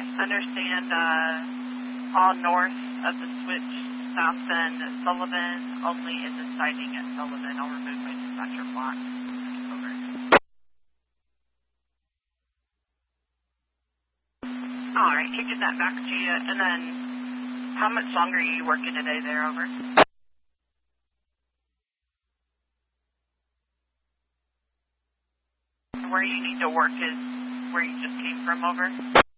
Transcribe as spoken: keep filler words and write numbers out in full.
Okay. Understand, uh, all north of the switch, south bend at Sullivan, only in the sighting at Sullivan. I'll remove my dispatcher block. Over. All right, kicking that back to you. And then, how much longer are you working today there, over? Where you need to work is where you just came from, over?